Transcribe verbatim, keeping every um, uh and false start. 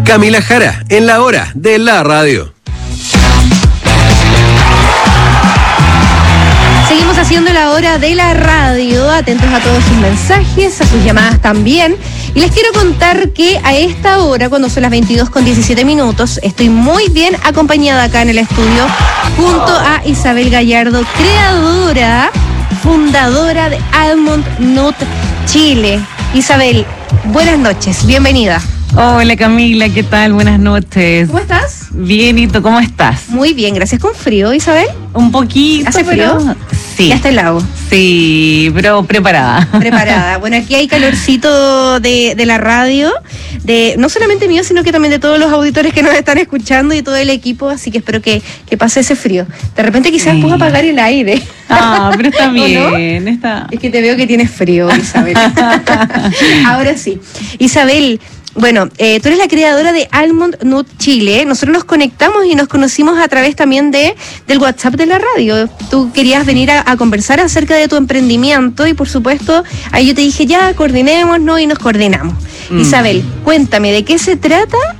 Camila Jara, en la hora de la radio. Seguimos haciendo la hora de la radio, atentos a todos sus mensajes, a sus llamadas también. Y les quiero contar que a esta hora, cuando son las veintidós con diecisiete minutos, estoy muy bien acompañada acá en el estudio, junto a Isabel Gallardo, creadora, fundadora de Almond Nut Chile. Isabel, buenas noches, bienvenida. Hola Camila, ¿qué tal? Buenas noches. ¿Cómo estás? Bien, ¿y tú cómo estás? Muy bien, gracias. ¿Con frío, Isabel? Un poquito. ¿Hace frío? Pero... Sí. Ya está el lago. Sí, pero preparada. Preparada. Bueno, aquí hay calorcito de, de la radio, de no solamente mío, sino que también de todos los auditores que nos están escuchando y todo el equipo, así que espero que, que pase ese frío. De repente quizás Sí. puedo apagar el aire. Ah, pero está ¿O bien. no? Está... Es que te veo que tienes frío, Isabel. Ahora sí. Isabel, bueno, eh, tú eres la creadora de Almond Nut Chile. Nosotros nos conectamos y nos conocimos a través también de del WhatsApp de la radio. Tú querías venir a, a conversar acerca de tu emprendimiento y por supuesto, ahí yo te dije, ya, coordinémonos y nos coordinamos. Mm. Isabel, cuéntame, ¿de qué se trata